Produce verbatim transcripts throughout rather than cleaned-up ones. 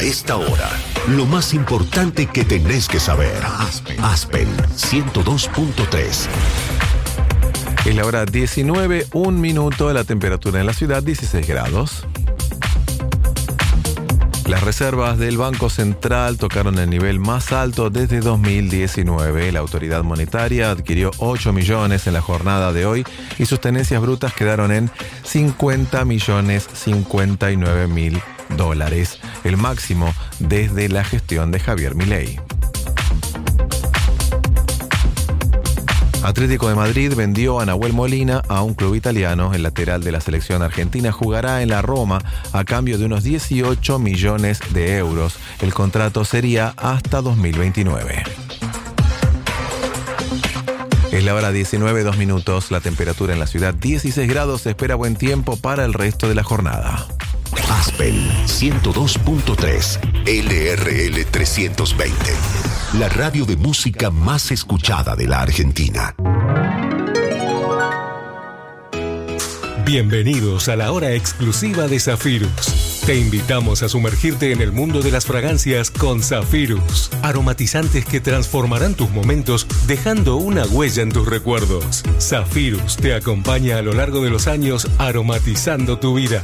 esta hora, lo más importante que tenés que saber. Aspen, Aspen ciento dos punto tres. Es la hora diecinueve, un minuto, la temperatura en la ciudad dieciséis grados. Las reservas del Banco Central tocaron el nivel más alto desde dos mil diecinueve. La autoridad monetaria adquirió ocho millones en la jornada de hoy y sus tenencias brutas quedaron en cincuenta millones cincuenta y nueve mil dólares, el máximo desde la gestión de Javier Milei. Atlético de Madrid vendió a Nahuel Molina a un club italiano. El lateral de la selección argentina jugará en la Roma a cambio de unos dieciocho millones de euros. El contrato sería hasta dos mil veintinueve. Es la hora diecinueve, dos minutos. La temperatura en la ciudad dieciséis grados. Se espera buen tiempo para el resto de la jornada. Aspen ciento dos punto tres, L R L trescientos veinte. La radio de música más escuchada de la Argentina. Bienvenidos a la hora exclusiva de Zafirus. Te invitamos a sumergirte en el mundo de las fragancias con Zafirus. Aromatizantes que transformarán tus momentos dejando una huella en tus recuerdos. Zafirus te acompaña a lo largo de los años aromatizando tu vida.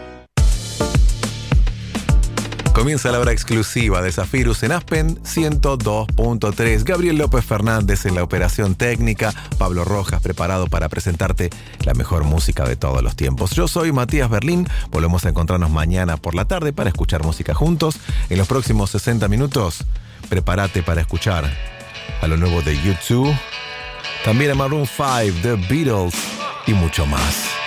Comienza la hora exclusiva de Zafirus en Aspen ciento dos punto tres. Gabriel López Fernández en la operación técnica. Pablo Rojas preparado para presentarte la mejor música de todos los tiempos. Yo soy Matías Berlín. Volvemos a encontrarnos mañana por la tarde para escuchar música juntos. En los próximos sesenta minutos, prepárate para escuchar a lo nuevo de U dos, también a Maroon cinco, The Beatles y mucho más.